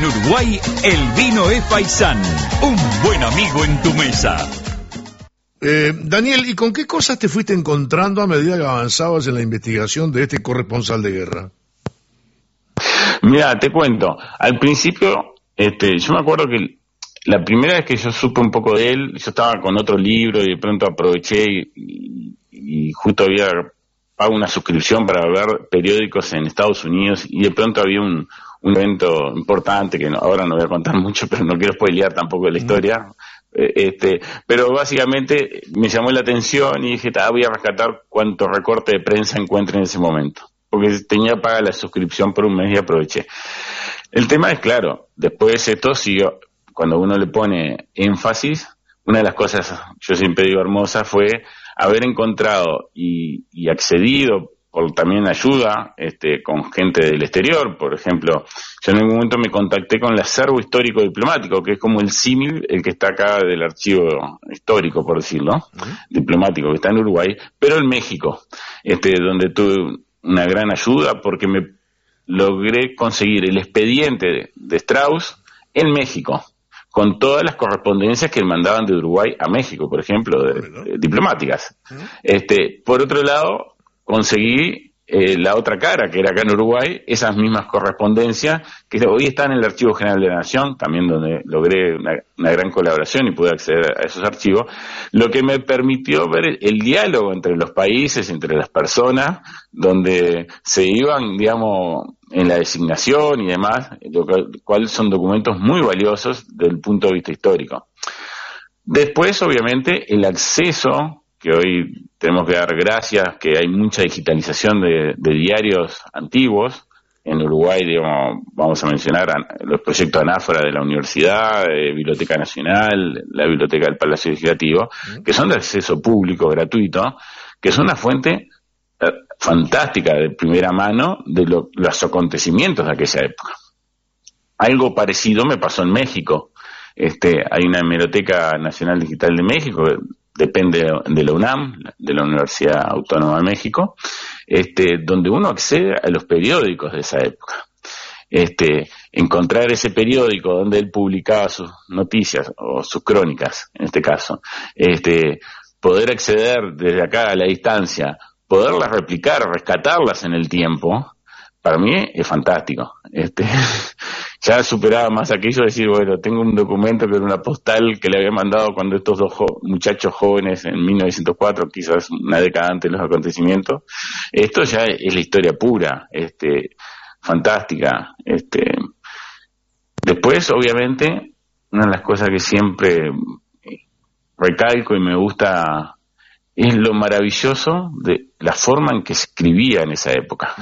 En Uruguay, el vino es Faisán, un buen amigo en tu mesa. Daniel, ¿y con qué cosas te fuiste encontrando a medida que avanzabas en la investigación de este corresponsal de guerra? Mira, te cuento, al principio, yo me acuerdo que la primera vez que yo supe un poco de él, yo estaba con otro libro y de pronto aproveché y justo había pago una suscripción para ver periódicos en Estados Unidos y de pronto había un evento importante que ahora no voy a contar mucho, pero no quiero spoilear tampoco la historia. Pero básicamente me llamó la atención y dije, voy a rescatar cuánto recorte de prensa encuentre en ese momento, porque tenía paga la suscripción por un mes y aproveché. El tema es claro, después esto siguió, cuando uno le pone énfasis, una de las cosas, yo siempre digo hermosa, fue haber encontrado y accedido por también ayuda con gente del exterior. Por ejemplo, yo en algún momento me contacté con el acervo histórico diplomático, que es como el símil, el que está acá del archivo histórico, por decirlo, diplomático, que está en Uruguay, pero en México, donde tuve una gran ayuda porque me logré conseguir el expediente de Strauss en México, con todas las correspondencias que mandaban de Uruguay a México, por ejemplo, diplomáticas. Por otro lado, conseguí la otra cara, que era acá en Uruguay, esas mismas correspondencias, que hoy están en el Archivo General de la Nación, también donde logré una gran colaboración y pude acceder a esos archivos, lo que me permitió ver el diálogo entre los países, entre las personas, donde se iban, digamos, en la designación y demás, lo cual son documentos muy valiosos desde el punto de vista histórico. Después, obviamente, el acceso, que hoy tenemos que dar gracias, que hay mucha digitalización de diarios antiguos. En Uruguay, digamos, vamos a mencionar los proyectos Anáfora de la Universidad, Biblioteca Nacional, la Biblioteca del Palacio Legislativo, que son de acceso público, gratuito, que son una fuente fantástica de primera mano de los acontecimientos de aquella época. Algo parecido me pasó en México. Hay una Hemeroteca Nacional Digital de México, depende de la UNAM, de la Universidad Autónoma de México, donde uno accede a los periódicos de esa época. Encontrar ese periódico donde él publicaba sus noticias o sus crónicas, en este caso, poder acceder desde acá a la distancia, poderlas replicar, rescatarlas en el tiempo, para mí es fantástico. Ya superaba más aquello de decir, bueno, tengo un documento que era una postal que le había mandado cuando estos dos muchachos jóvenes en 1904, quizás una década antes de los acontecimientos. Esto ya es la historia pura, fantástica. Después, obviamente, una de las cosas que siempre recalco y me gusta es lo maravilloso de la forma en que escribía en esa época.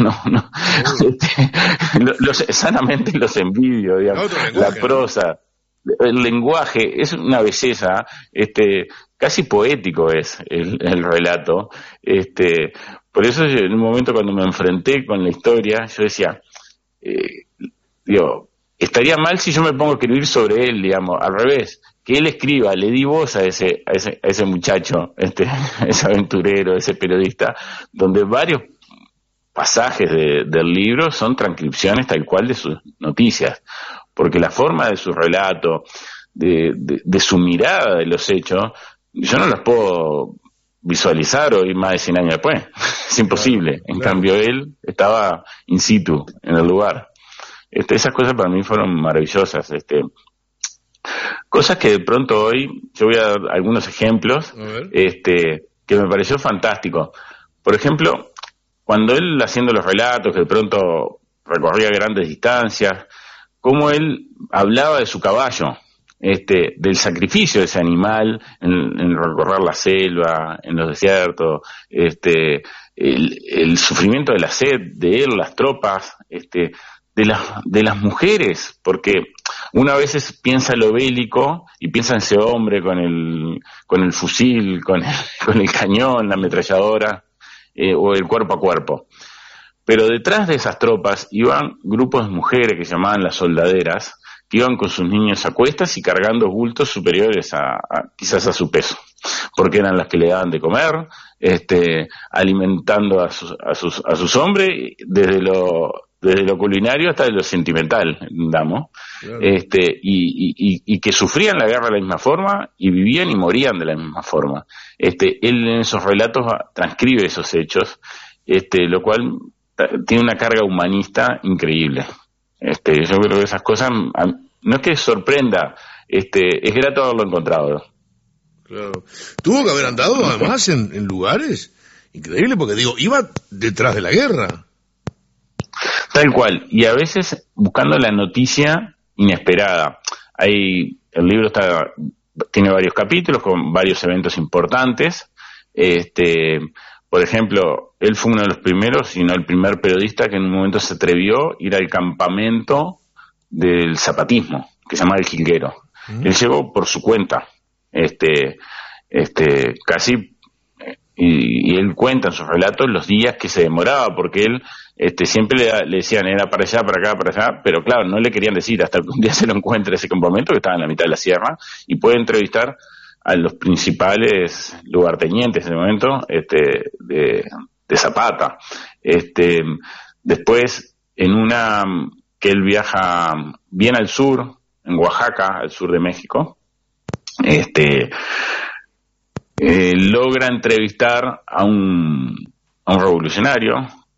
Sanamente los envidio, digamos, la prosa, el lenguaje, es una belleza, casi poético es el relato. Por eso en un momento cuando me enfrenté con la historia, yo decía, estaría mal si yo me pongo a escribir sobre él, digamos, al revés, que él escriba, le di voz a ese muchacho, ese aventurero, ese periodista, donde varios pasajes del libro son transcripciones tal cual de sus noticias, porque la forma de su relato, de su mirada de los hechos, yo no las puedo visualizar hoy más de 100 años después, es imposible. En cambio él estaba in situ, en el lugar. Esas cosas para mí fueron maravillosas, cosas que de pronto hoy, yo voy a dar algunos ejemplos, que me pareció fantástico. Por ejemplo, cuando él haciendo los relatos, que de pronto recorría grandes distancias, cómo él hablaba de su caballo, del sacrificio de ese animal en recorrer la selva, en los desiertos, el sufrimiento de la sed de él, las tropas, de las mujeres, porque una a veces piensa lo bélico y piensa en ese hombre con el fusil, con el cañón, la ametralladora, o el cuerpo a cuerpo. Pero detrás de esas tropas iban grupos de mujeres que llamaban las soldaderas, que iban con sus niños a cuestas y cargando bultos superiores quizás a su peso, porque eran las que le daban de comer, alimentando a sus hombres desde lo desde lo culinario hasta lo sentimental, damos, Claro. y que sufrían la guerra de la misma forma y vivían y morían de la misma forma. Él en esos relatos transcribe esos hechos, lo cual tiene una carga humanista increíble. Yo creo que esas cosas, no es que sorprenda, es grato haberlo encontrado. Claro. Tuvo que haber andado además en lugares increíbles, porque digo, iba detrás de la guerra. Tal cual, y a veces buscando la noticia inesperada. El libro tiene varios capítulos con varios eventos importantes. Por ejemplo, él fue uno de los primeros, si no el primer periodista que en un momento se atrevió a ir al campamento del zapatismo, que se llama El Jilguero. Él llegó por su cuenta, casi, y él cuenta en sus relatos los días que se demoraba, porque él siempre le decían, era para allá, para acá, para allá, pero claro, no le querían decir hasta que un día se lo encuentre ese campamento que estaba en la mitad de la sierra, y puede entrevistar a los principales lugartenientes en ese momento, de Zapata. Después, en una que él viaja bien al sur, en Oaxaca, al sur de México, logra entrevistar a un revolucionario,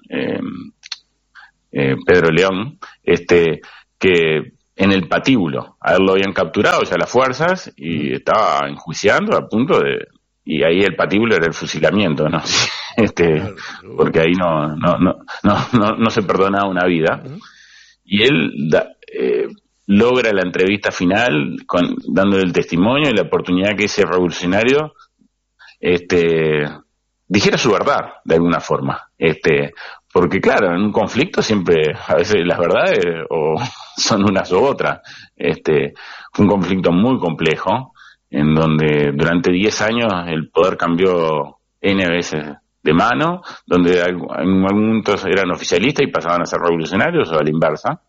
Pedro León, que en el patíbulo, a él lo habían capturado ya las fuerzas y estaba enjuiciando a punto de, y ahí el patíbulo era el fusilamiento, ¿no? Porque ahí no se perdonaba una vida. Y él logra la entrevista final dándole el testimonio y la oportunidad que ese revolucionario dijera su verdad de alguna forma, porque claro, en un conflicto siempre a veces las verdades o son unas u otras. Fue un conflicto muy complejo en donde durante 10 años el poder cambió N veces de mano, donde algunos eran oficialistas y pasaban a ser revolucionarios, o a la inversa,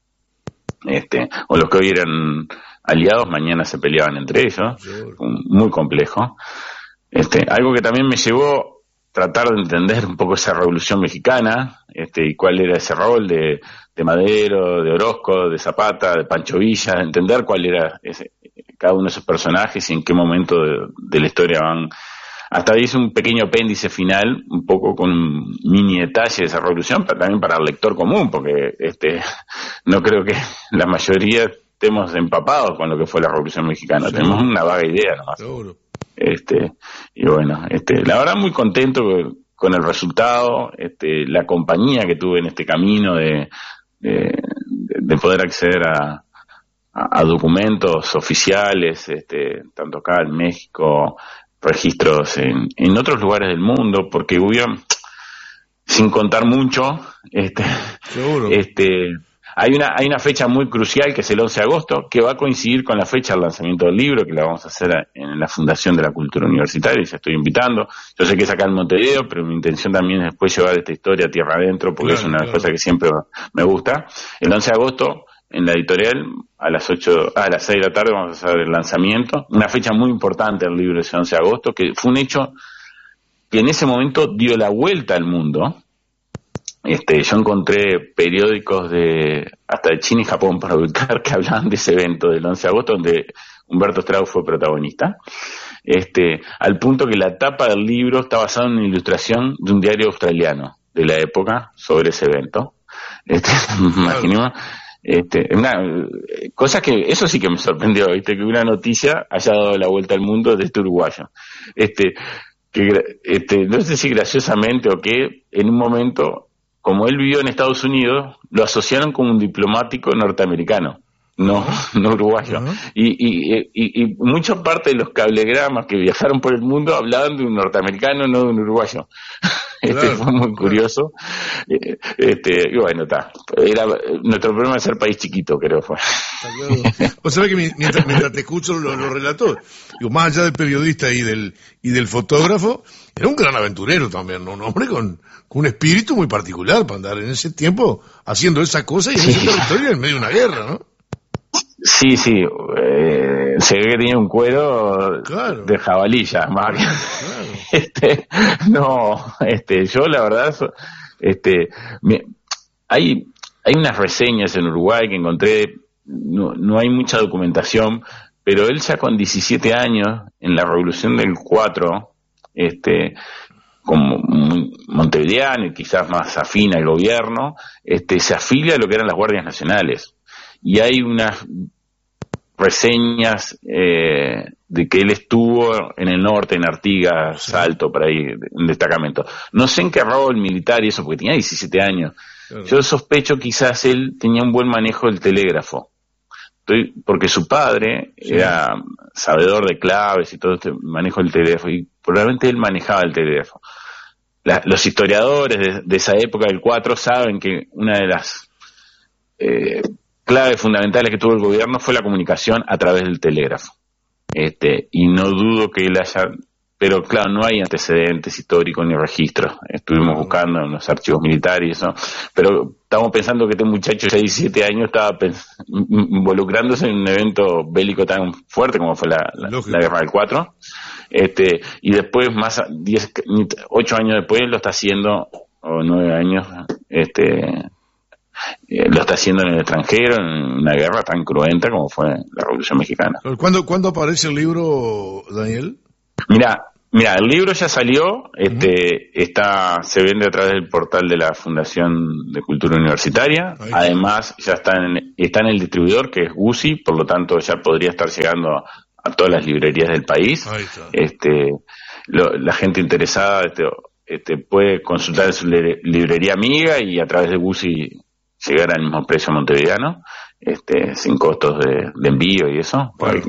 o los que hoy eran aliados mañana se peleaban entre ellos. Muy complejo. Algo que también me llevó a tratar de entender un poco esa revolución mexicana, y cuál era ese rol de Madero, de Orozco, de Zapata, de Pancho Villa, de entender cuál era cada uno de esos personajes y en qué momento de la historia van. Hasta hice un pequeño apéndice final, un poco con un mini detalle de esa revolución, pero también para el lector común, porque no creo que la mayoría estemos empapados con lo que fue la Revolución Mexicana. Sí. Tenemos una vaga idea nomás. Seguro. Y bueno, la verdad muy contento con el resultado, la compañía que tuve en este camino de poder acceder a documentos oficiales, tanto acá en México, registros en otros lugares del mundo, porque hubo, sin contar mucho, Seguro. Hay una fecha muy crucial que es el 11 de agosto, que va a coincidir con la fecha del lanzamiento del libro, que la vamos a hacer en la Fundación de la Cultura Universitaria, y ya estoy invitando. Yo sé que es acá en Montevideo, pero mi intención también es después llevar esta historia a tierra adentro, porque es una cosa que siempre me gusta. El 11 de agosto, en la editorial, a las 6 de la tarde vamos a hacer el lanzamiento. Una fecha muy importante del libro, ese 11 de agosto, que fue un hecho que en ese momento dio la vuelta al mundo. Yo encontré periódicos hasta de China y Japón para ubicar que hablaban de ese evento del 11 de agosto donde Humberto Strauss fue protagonista, al punto que la tapa del libro está basada en una ilustración de un diario australiano de la época sobre ese evento. Imaginemos, una cosa que eso sí que me sorprendió, que una noticia haya dado la vuelta al mundo de este uruguayo, no sé si graciosamente o qué, en un momento, como él vivió en Estados Unidos, lo asociaron con un diplomático norteamericano, no uruguayo. Y mucha parte de los cablegramas que viajaron por el mundo hablaban de un norteamericano, no de un uruguayo. Fue muy curioso. Y bueno, nuestro problema es ser país chiquito, creo fue. Vos sabés que mientras te escucho los relatos, digo, más allá del periodista y del fotógrafo, era un gran aventurero también, ¿no? Un hombre con un espíritu muy particular para andar en ese tiempo haciendo esa cosa y en ese territorio en medio de una guerra, ¿no? Sí, se ve que tenía un cuero de jabalilla, más yo la verdad, hay hay unas reseñas en Uruguay que encontré, no hay mucha documentación, pero él ya con 17 años, en la Revolución del 4, como montevideano y quizás más afín al gobierno, se afilia a lo que eran las Guardias Nacionales. Y hay unas reseñas de que él estuvo en el norte, en Artigas, Salto, por ahí, en destacamento. No sé en qué rol militar y eso, porque tenía 17 años. Claro. Yo sospecho quizás él tenía un buen manejo del telégrafo. Porque su padre era sabedor de claves y todo este manejo del telégrafo, y probablemente él manejaba el telégrafo. Los historiadores de esa época del 4 saben que una de las claves fundamentales que tuvo el gobierno fue la comunicación a través del telégrafo. Y no dudo que él haya... Pero claro, no hay antecedentes históricos ni registros. Estuvimos buscando en los archivos militares y eso. Pero estamos pensando que este muchacho de 17 años estaba involucrándose en un evento bélico tan fuerte como fue la Guerra del 4. Y después, 8 años después, lo está haciendo, o 9 años, lo está haciendo en el extranjero, en una guerra tan cruenta como fue la Revolución Mexicana. ¿Cuándo aparece el libro, Daniel? Mira, el libro ya salió, se vende a través del portal de la Fundación de Cultura Universitaria. Además, ya está en el distribuidor, que es Guzzi, por lo tanto ya podría estar llegando a todas las librerías del país. La gente interesada puede consultar en su librería amiga y a través de Guzzi llegar al mismo precio montevideano, sin costos de envío y eso. Claro.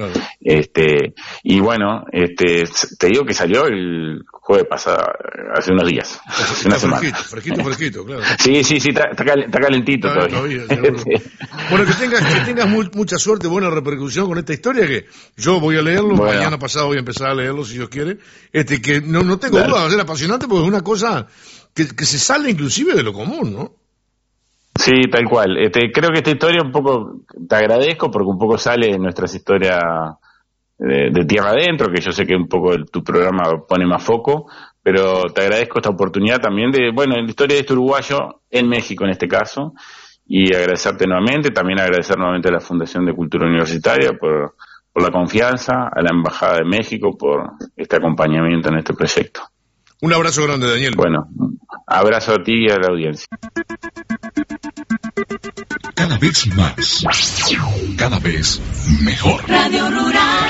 Y bueno, te digo que salió el jueves pasado, hace unos días, hace una semana. Fresquito, claro. Sí, está calentito todavía. Bueno, que tengas mucha suerte, buena repercusión con esta historia, que yo voy a leerlo, mañana pasado voy a empezar a leerlo si Dios quiere, que no tengo duda, va a ser apasionante porque es una cosa que se sale inclusive de lo común, ¿no? Sí, tal cual. Creo que esta historia un poco, te agradezco porque un poco sale de nuestras historias de tierra adentro, que yo sé que un poco tu programa pone más foco, pero te agradezco esta oportunidad también de, la historia de este uruguayo en México en este caso, y agradecerte nuevamente, también agradecer nuevamente a la Fundación de Cultura Universitaria por la confianza, a la Embajada de México por este acompañamiento en este proyecto. Un abrazo grande, Daniel. Bueno, abrazo a ti y a la audiencia. Cada vez más, cada vez mejor. Radio Rural.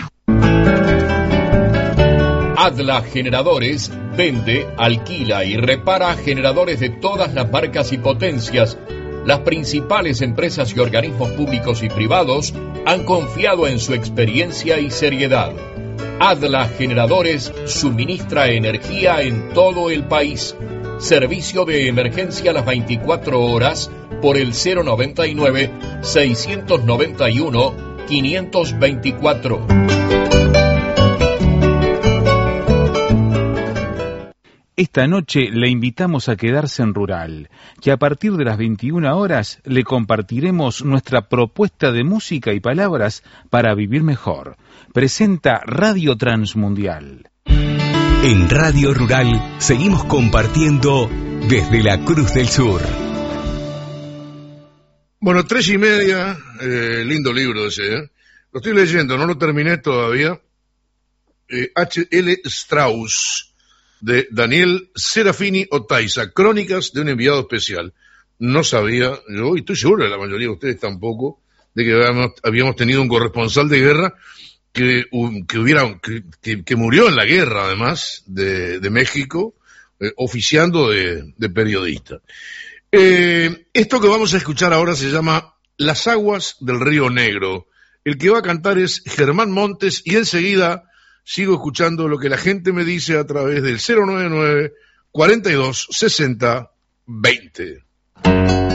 Adla Generadores vende, alquila y repara generadores de todas las marcas y potencias. Las principales empresas y organismos públicos y privados han confiado en su experiencia y seriedad. Adla Generadores suministra energía en todo el país. Servicio de emergencia a las 24 horas por el 099-691-524. Esta noche le invitamos a quedarse en Rural, que a partir de las 21 horas le compartiremos nuestra propuesta de música y palabras para vivir mejor. Presenta Radio Transmundial. En Radio Rural seguimos compartiendo desde la Cruz del Sur. Bueno, 3:30, lindo libro ese, Lo estoy leyendo, no lo terminé todavía. H.L. Strauss, de Daniel Serafini Otaiza, Crónicas de un enviado especial. No sabía yo, y estoy seguro de la mayoría de ustedes tampoco, de que habíamos tenido un corresponsal de guerra que murió en la guerra, además, de México, oficiando de periodista. Esto que vamos a escuchar ahora se llama Las aguas del Río Negro. El que va a cantar es Germán Montes, y enseguida sigo escuchando lo que la gente me dice a través del 099 42 60 20.